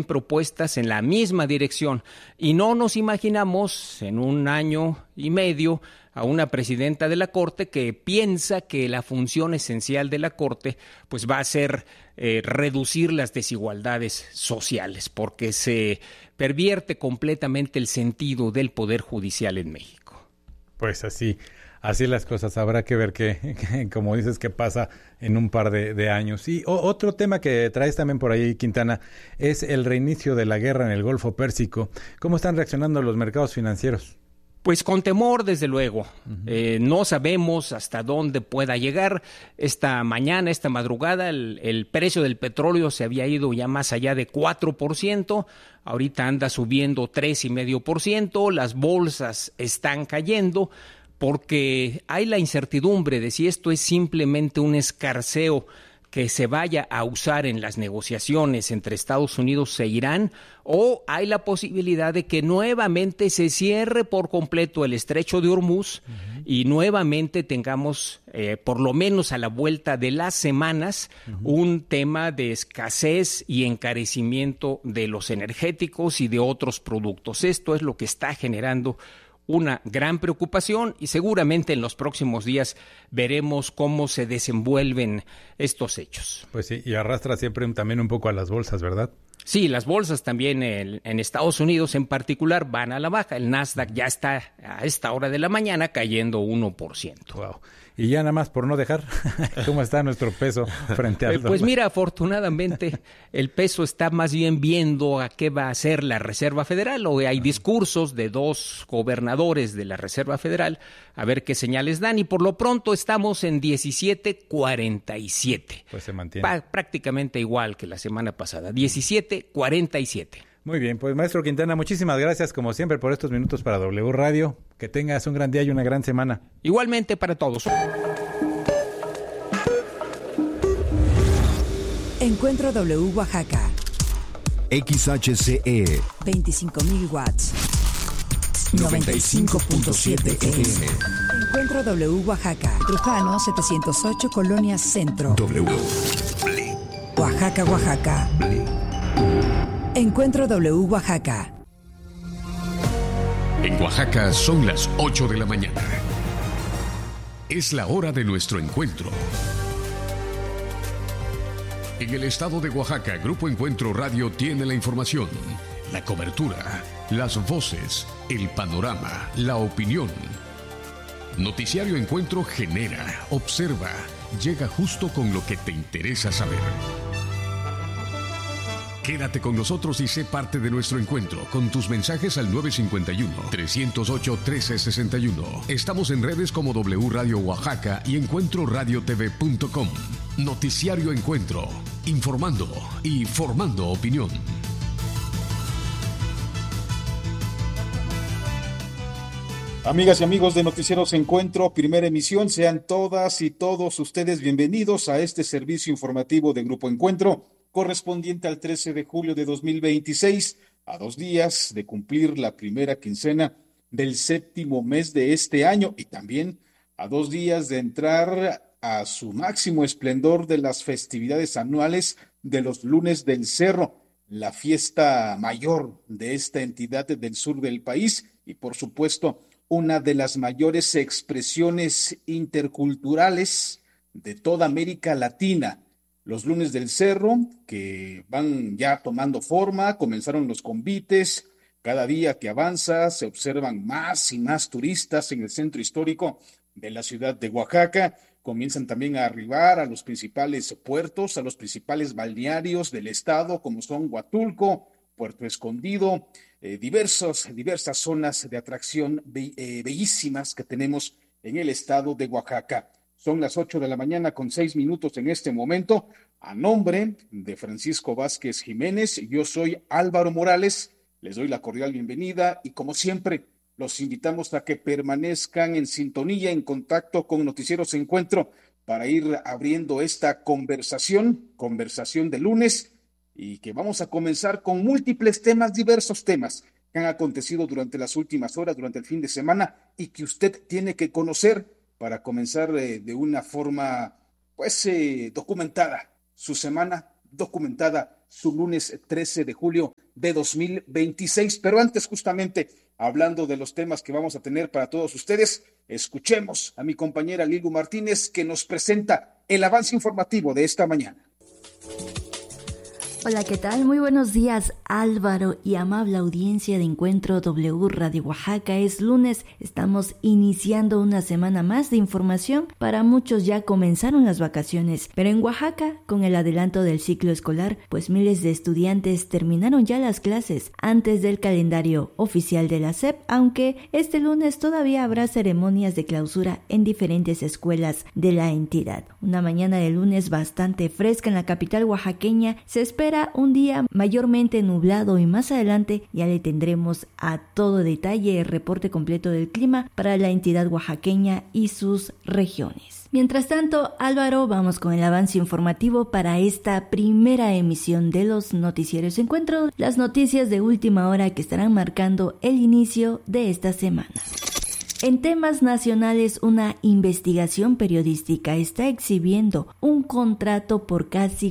propuestas en la misma dirección y no nos imaginamos en un año y medio a una presidenta de la Corte que piensa que la función esencial de la Corte pues va a ser reducir las desigualdades sociales, porque se pervierte completamente el sentido del poder judicial en México. Pues así las cosas. Habrá que ver qué como dices, qué pasa en un par de años. Y otro tema que traes también por ahí, Quintana, es el reinicio de la guerra en el Golfo Pérsico. ¿Cómo están reaccionando los mercados financieros? Pues con temor, desde luego. No sabemos hasta dónde pueda llegar. Esta madrugada, el precio del petróleo se había ido ya más allá de 4%. Ahorita anda subiendo 3,5%. Las bolsas están cayendo porque hay la incertidumbre de si esto es simplemente un escarceo que se vaya a usar en las negociaciones entre Estados Unidos e Irán, o hay la posibilidad de que nuevamente se cierre por completo el estrecho de Hormuz y nuevamente tengamos, por lo menos a la vuelta de las semanas, un tema de escasez y encarecimiento de los energéticos y de otros productos. Esto es lo que está generando una gran preocupación y seguramente en los próximos días veremos cómo se desenvuelven estos hechos. Pues sí, y arrastra siempre también un poco a las bolsas, ¿verdad? Sí, las bolsas también en Estados Unidos en particular van a la baja. El Nasdaq ya está a esta hora de la mañana cayendo 1%. Wow. Y ya nada más por no dejar, ¿cómo está nuestro peso frente al dólar? Pues mira, afortunadamente el peso está más bien viendo a qué va a hacer la Reserva Federal. O hay discursos de dos gobernadores de la Reserva Federal a ver qué señales dan. Y por lo pronto estamos en 17.47. Pues se mantiene. Prácticamente igual que la semana pasada, 17.47. Muy bien, pues maestro Quintana, muchísimas gracias como siempre por estos minutos para W Radio. Que tengas un gran día y una gran semana. Igualmente para todos. Encuentro W Oaxaca. XHCE 25,000 watts. 95.7 FM. Encuentro W Oaxaca. Trujano 708 Colonia Centro. W. Oaxaca, Oaxaca. Encuentro W Oaxaca. En Oaxaca son las 8 de la mañana. Es la hora de nuestro encuentro. En el estado de Oaxaca, Grupo Encuentro Radio tiene la información, la cobertura, las voces, el panorama, la opinión. Noticiario Encuentro genera, observa, llega justo con lo que te interesa saber. Quédate con nosotros y sé parte de nuestro encuentro con tus mensajes al 951-308-1361. Estamos en redes como W Radio Oaxaca y EncuentroRadiotV.com. Noticiario Encuentro, informando y formando opinión. Amigas y amigos de Noticieros Encuentro, primera emisión, sean todas y todos ustedes bienvenidos a este servicio informativo de Grupo Encuentro, correspondiente al 13 de julio de 2026, a 2 días de cumplir la primera quincena del séptimo mes de este año y también a 2 días de entrar a su máximo esplendor de las festividades anuales de los Lunes del Cerro, la fiesta mayor de esta entidad del sur del país y por supuesto una de las mayores expresiones interculturales de toda América Latina. Los Lunes del Cerro, que van ya tomando forma, comenzaron los convites, cada día que avanza se observan más y más turistas en el centro histórico de la ciudad de Oaxaca, comienzan también a arribar a los principales puertos, a los principales balnearios del estado, como son Huatulco, Puerto Escondido, diversas zonas de atracción bellísimas que tenemos en el estado de Oaxaca. Son las 8 de la mañana con 6 minutos en este momento. A nombre de Francisco Vázquez Jiménez, yo soy Álvaro Morales. Les doy la cordial bienvenida y como siempre, los invitamos a que permanezcan en sintonía, en contacto con Noticieros Encuentro para ir abriendo esta conversación de lunes y que vamos a comenzar con múltiples temas, diversos temas que han acontecido durante las últimas horas, durante el fin de semana y que usted tiene que conocer para comenzar de una forma, documentada, su semana documentada su lunes 13 de julio de 2026. Pero antes, justamente, hablando de los temas que vamos a tener para todos ustedes, escuchemos a mi compañera Lilu Martínez, que nos presenta el avance informativo de esta mañana. Hola, ¿qué tal? Muy buenos días, Álvaro y amable audiencia de Encuentro W Radio Oaxaca. Es lunes, estamos iniciando una semana más de información. Para muchos ya comenzaron las vacaciones, pero en Oaxaca, con el adelanto del ciclo escolar, pues miles de estudiantes terminaron ya las clases antes del calendario oficial de la SEP, aunque este lunes todavía habrá ceremonias de clausura en diferentes escuelas de la entidad. Una mañana de lunes bastante fresca en la capital oaxaqueña. Se espera un día mayormente nublado y más adelante ya le tendremos a todo detalle el reporte completo del clima para la entidad oaxaqueña y sus regiones. Mientras tanto, Álvaro, vamos con el avance informativo para esta primera emisión de los noticieros. Encuentro las noticias de última hora que estarán marcando el inicio de esta semana. En temas nacionales, una investigación periodística está exhibiendo un contrato por casi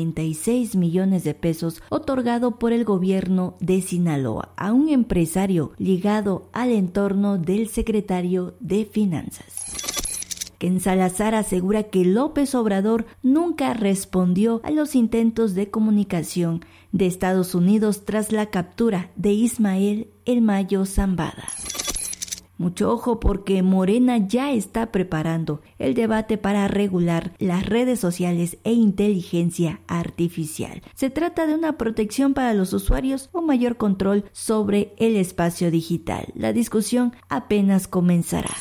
46 millones de pesos otorgado por el gobierno de Sinaloa a un empresario ligado al entorno del secretario de Finanzas. Ken Salazar asegura que López Obrador nunca respondió a los intentos de comunicación de Estados Unidos tras la captura de Ismael El Mayo Zambada. Mucho ojo porque Morena ya está preparando el debate para regular las redes sociales e inteligencia artificial. Se trata de una protección para los usuarios o mayor control sobre el espacio digital. La discusión apenas comenzará.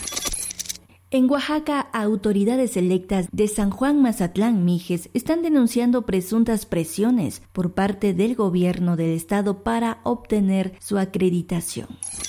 En Oaxaca, autoridades electas de San Juan Mazatlán Mijes están denunciando presuntas presiones por parte del gobierno del estado para obtener su acreditación.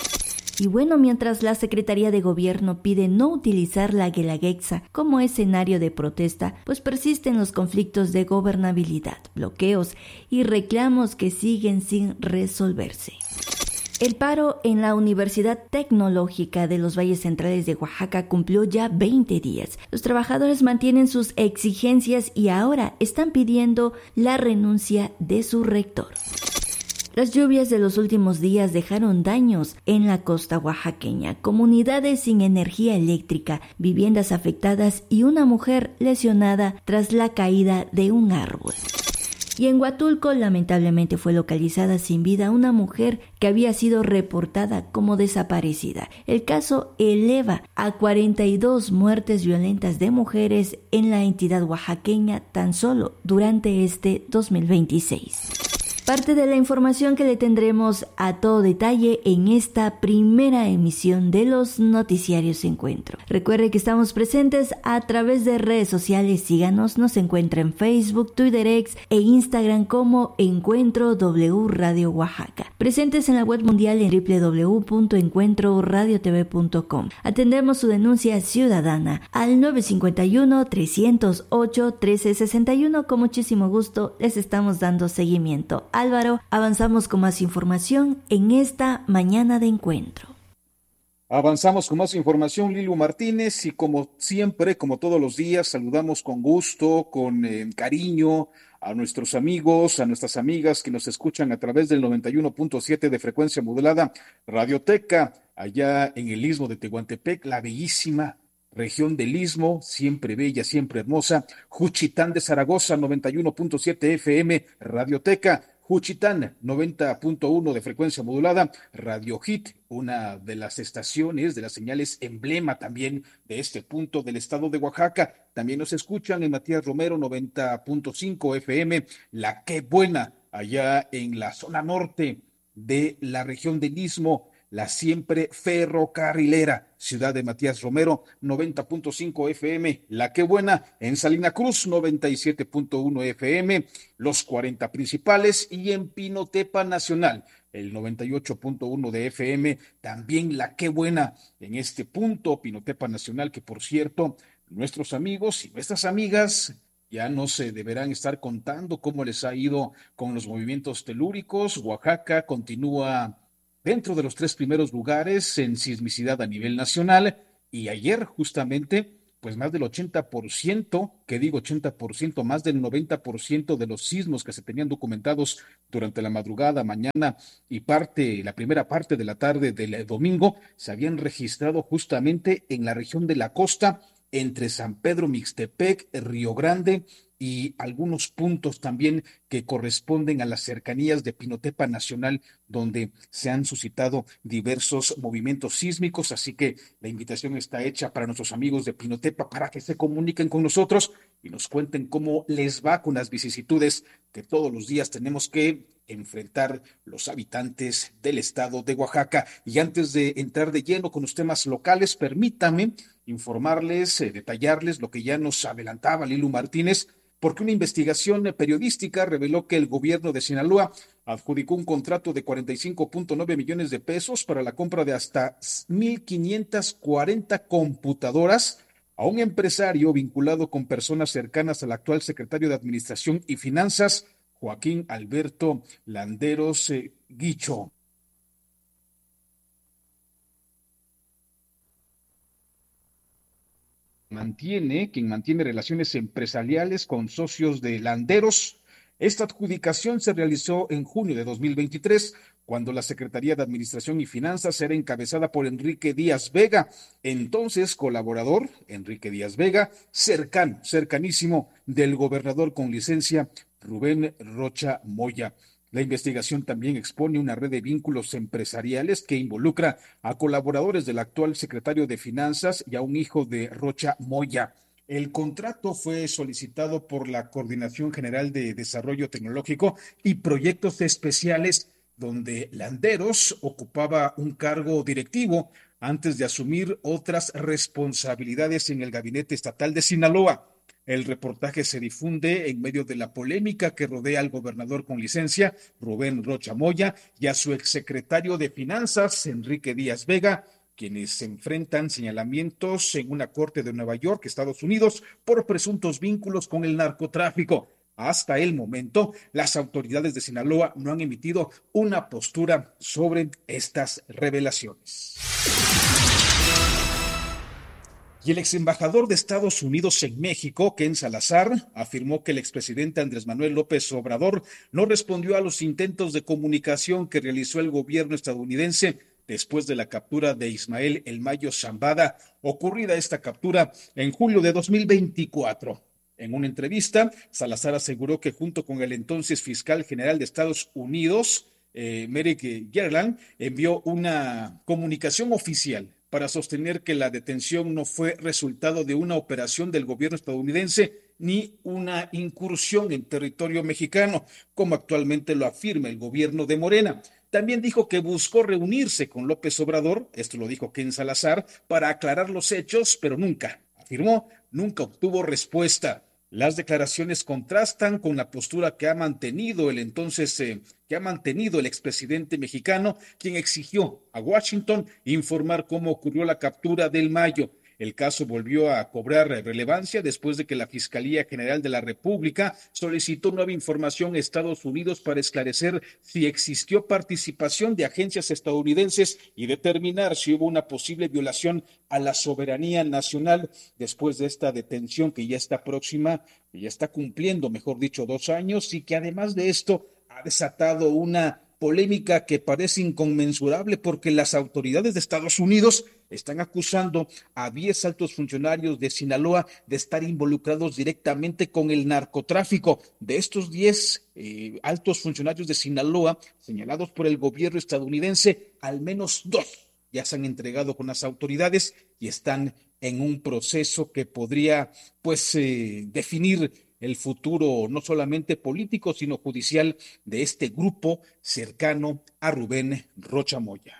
Y bueno, mientras la Secretaría de Gobierno pide no utilizar la Guelaguetza como escenario de protesta, pues persisten los conflictos de gobernabilidad, bloqueos y reclamos que siguen sin resolverse. El paro en la Universidad Tecnológica de los Valles Centrales de Oaxaca cumplió ya 20 días. Los trabajadores mantienen sus exigencias y ahora están pidiendo la renuncia de su rector. Las lluvias de los últimos días dejaron daños en la costa oaxaqueña, comunidades sin energía eléctrica, viviendas afectadas y una mujer lesionada tras la caída de un árbol. Y en Huatulco lamentablemente fue localizada sin vida una mujer que había sido reportada como desaparecida. El caso eleva a 42 muertes violentas de mujeres en la entidad oaxaqueña tan solo durante este 2026. Parte de la información que le tendremos a todo detalle en esta primera emisión de los noticiarios Encuentro. Recuerde que estamos presentes a través de redes sociales. Síganos, nos encuentra en Facebook, Twitter, X e Instagram como Encuentro W Radio Oaxaca. Presentes en la web mundial en www.encuentroradiotv.com. Atendemos su denuncia ciudadana al 951-308-1361. Con muchísimo gusto les estamos dando seguimiento. Álvaro, avanzamos con más información en esta mañana de encuentro. Avanzamos con más información, Lilu Martínez, y como siempre, como todos los días, saludamos con gusto, con cariño a nuestros amigos, a nuestras amigas que nos escuchan a través del 91.7 de frecuencia modulada Radioteca, allá en el Istmo de Tehuantepec, la bellísima región del Istmo, siempre bella, siempre hermosa. Juchitán de Zaragoza, 91.7 FM Radioteca. Juchitán, 90.1 de frecuencia modulada, Radio Hit, una de las estaciones, de las señales emblema también de este punto del estado de Oaxaca. También nos escuchan en Matías Romero, 90.5 FM, La Qué Buena, allá en la zona norte de la región del Istmo, la siempre ferrocarrilera ciudad de Matías Romero, 90.5 FM, La Qué Buena, en Salina Cruz, 97.1 FM, los 40 principales, y en Pinotepa Nacional, el 98.1 de FM, también La Qué Buena, en este punto, Pinotepa Nacional, que por cierto, nuestros amigos y nuestras amigas ya no se deberán estar contando cómo les ha ido con los movimientos telúricos. Oaxaca continúa dentro de los 3 primeros lugares en sismicidad a nivel nacional, y ayer justamente pues más del 80%, que digo 80%, más del 90% de los sismos que se tenían documentados durante la madrugada, mañana y la primera parte de la tarde del domingo, se habían registrado justamente en la región de la costa, entre San Pedro Mixtepec, Río Grande y algunos puntos también que corresponden a las cercanías de Pinotepa Nacional, donde se han suscitado diversos movimientos sísmicos. Así que la invitación está hecha para nuestros amigos de Pinotepa para que se comuniquen con nosotros y nos cuenten cómo les va con las vicisitudes que todos los días tenemos que enfrentar los habitantes del estado de Oaxaca. Y antes de entrar de lleno con los temas locales, permítame informarles, detallarles lo que ya nos adelantaba Lilu Martínez, porque una investigación periodística reveló que el gobierno de Sinaloa adjudicó un contrato de 45.9 millones de pesos para la compra de hasta 1,540 computadoras a un empresario vinculado con personas cercanas al actual secretario de Administración y Finanzas, Joaquín Alberto Landeros Guicho. Quien mantiene relaciones empresariales con socios de Landeros. Esta adjudicación se realizó en junio de 2023, cuando la Secretaría de Administración y Finanzas era encabezada por Enrique Díaz Vega, entonces colaborador, Enrique Díaz Vega, cercanísimo del gobernador con licencia, Rubén Rocha Moya. La investigación también expone una red de vínculos empresariales que involucra a colaboradores del actual secretario de Finanzas y a un hijo de Rocha Moya. El contrato fue solicitado por la Coordinación General de Desarrollo Tecnológico y Proyectos Especiales, donde Landeros ocupaba un cargo directivo antes de asumir otras responsabilidades en el gabinete estatal de Sinaloa. El reportaje se difunde en medio de la polémica que rodea al gobernador con licencia, Rubén Rocha Moya, y a su exsecretario de Finanzas, Enrique Díaz Vega, quienes se enfrentan señalamientos en una corte de Nueva York, Estados Unidos, por presuntos vínculos con el narcotráfico. Hasta el momento, las autoridades de Sinaloa no han emitido una postura sobre estas revelaciones. Y el exembajador de Estados Unidos en México, Ken Salazar, afirmó que el expresidente Andrés Manuel López Obrador no respondió a los intentos de comunicación que realizó el gobierno estadounidense después de la captura de Ismael El Mayo Zambada, ocurrida esta captura en julio de 2024. En una entrevista, Salazar aseguró que junto con el entonces fiscal general de Estados Unidos, Merrick Garland, envió una comunicación oficial para sostener que la detención no fue resultado de una operación del gobierno estadounidense ni una incursión en territorio mexicano, como actualmente lo afirma el gobierno de Morena. También dijo que buscó reunirse con López Obrador, esto lo dijo Ken Salazar, para aclarar los hechos, pero nunca obtuvo respuesta. Las declaraciones contrastan con la postura que ha mantenido el expresidente mexicano, quien exigió a Washington informar cómo ocurrió la captura del Mayo. El caso volvió a cobrar relevancia después de que la Fiscalía General de la República solicitó nueva información a Estados Unidos para esclarecer si existió participación de agencias estadounidenses y determinar si hubo una posible violación a la soberanía nacional después de esta detención que ya está próxima, que ya está cumpliendo, mejor dicho, 2 años, y que además de esto ha desatado una polémica que parece inconmensurable porque las autoridades de Estados Unidos están acusando a 10 altos funcionarios de Sinaloa de estar involucrados directamente con el narcotráfico. De estos 10 altos funcionarios de Sinaloa señalados por el gobierno estadounidense, al menos 2 ya se han entregado con las autoridades y están en un proceso que podría definir el futuro no solamente político, sino judicial de este grupo cercano a Rubén Rocha Moya.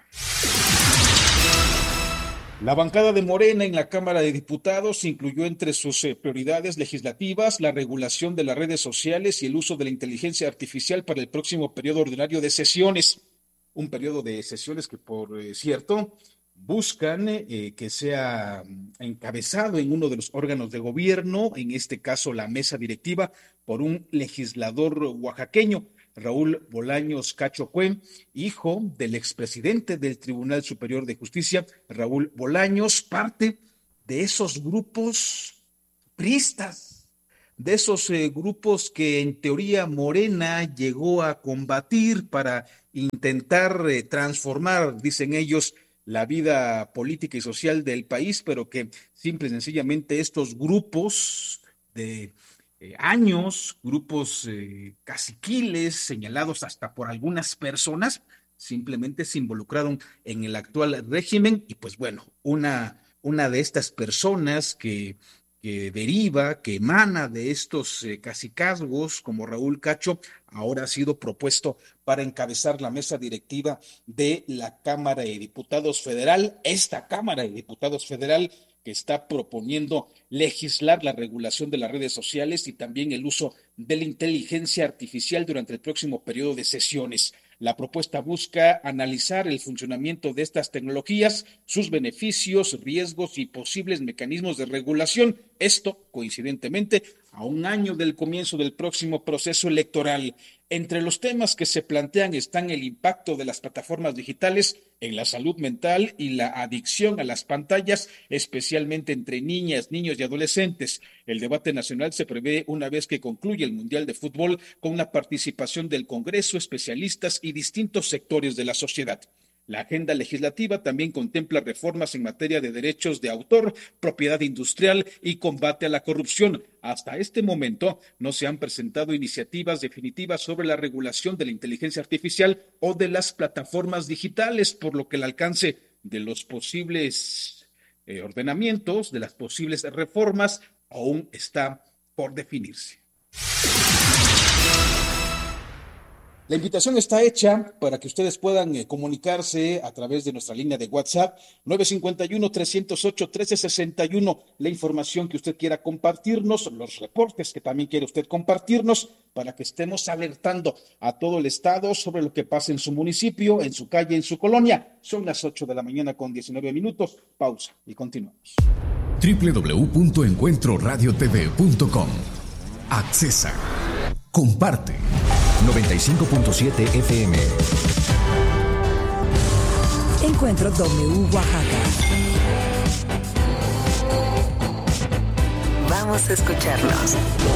La bancada de Morena en la Cámara de Diputados incluyó entre sus prioridades legislativas la regulación de las redes sociales y el uso de la inteligencia artificial para el próximo periodo ordinario de sesiones. Un periodo de sesiones que, por cierto, buscan que sea encabezado en uno de los órganos de gobierno, en este caso la mesa directiva, por un legislador oaxaqueño, Raúl Bolaños Cacho Cue, hijo del expresidente del Tribunal Superior de Justicia, Raúl Bolaños, parte de esos grupos priistas, de esos grupos que en teoría Morena llegó a combatir para intentar transformar, dicen ellos, la vida política y social del país, pero que simple y sencillamente estos grupos de años, grupos caciquiles, señalados hasta por algunas personas, simplemente se involucraron en el actual régimen. Y pues bueno, una de estas personas que deriva, que emana de estos cacicazgos, como Raúl Cacho, ahora ha sido propuesto para encabezar la mesa directiva de la Cámara de Diputados Federal, esta Cámara de Diputados Federal que está proponiendo legislar la regulación de las redes sociales y también el uso de la inteligencia artificial durante el próximo periodo de sesiones. La propuesta busca analizar el funcionamiento de estas tecnologías, sus beneficios, riesgos y posibles mecanismos de regulación. Esto, coincidentemente, a un año del comienzo del próximo proceso electoral. Entre los temas que se plantean están el impacto de las plataformas digitales en la salud mental y la adicción a las pantallas, especialmente entre niñas, niños y adolescentes. El debate nacional se prevé una vez que concluya el Mundial de Fútbol, con la participación del Congreso, especialistas y distintos sectores de la sociedad. La agenda legislativa también contempla reformas en materia de derechos de autor, propiedad industrial y combate a la corrupción. Hasta este momento no se han presentado iniciativas definitivas sobre la regulación de la inteligencia artificial o de las plataformas digitales, por lo que el alcance de los posibles ordenamientos, de las posibles reformas, aún está por definirse. La invitación está hecha para que ustedes puedan comunicarse a través de nuestra línea de WhatsApp 951-308-1361, la información que usted quiera compartirnos, los reportes que también quiere usted compartirnos, para que estemos alertando a todo el estado sobre lo que pasa en su municipio, en su calle, en su colonia. Son las 8 de la mañana con 19 minutos. Pausa y continuamos. www.encuentroradiotv.com. Accesa. Comparte. 95.7 FM. Encuentro W Oaxaca. Vamos a escucharnos.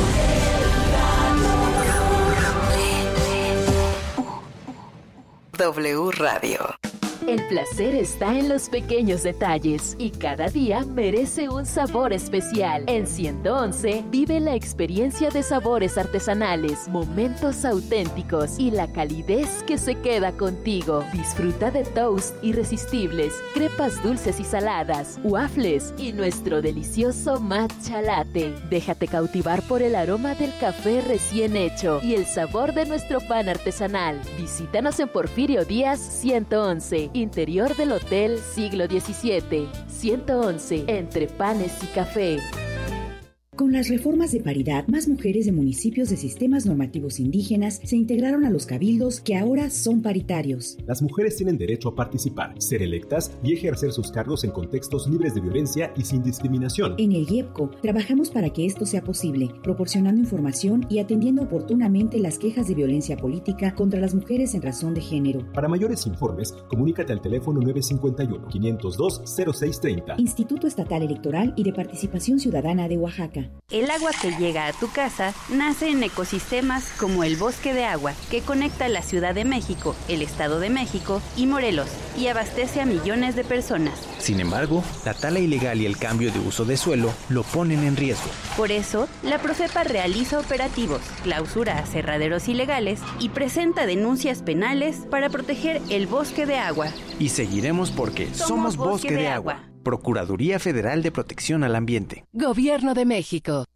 W Radio. El placer está en los pequeños detalles y cada día merece un sabor especial. En 111 vive la experiencia de sabores artesanales, momentos auténticos y la calidez que se queda contigo. Disfruta de toast irresistibles, crepas dulces y saladas, waffles y nuestro delicioso matcha latte. Déjate cautivar por el aroma del café recién hecho y el sabor de nuestro pan artesanal. Visítanos en Porfirio Díaz 111. Interior del Hotel Siglo XVII, 111, entre panes y café. Con las reformas de paridad, más mujeres de municipios de sistemas normativos indígenas se integraron a los cabildos que ahora son paritarios. Las mujeres tienen derecho a participar, ser electas y ejercer sus cargos en contextos libres de violencia y sin discriminación. En el IEPCO trabajamos para que esto sea posible, proporcionando información y atendiendo oportunamente las quejas de violencia política contra las mujeres en razón de género. Para mayores informes, comunícate al teléfono 951-502-0630. Instituto Estatal Electoral y de Participación Ciudadana de Oaxaca. El agua que llega a tu casa nace en ecosistemas como el Bosque de Agua, que conecta la Ciudad de México, el Estado de México y Morelos, y abastece a millones de personas. Sin embargo, la tala ilegal y el cambio de uso de suelo lo ponen en riesgo. Por eso, la Profepa realiza operativos, clausura aserraderos ilegales y presenta denuncias penales para proteger el Bosque de Agua. Y seguiremos porque somos Bosque de Agua. Procuraduría Federal de Protección al Ambiente. Gobierno de México.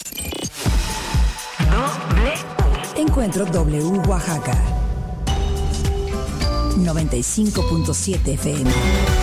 Encuentro W Oaxaca. 95.7 FM.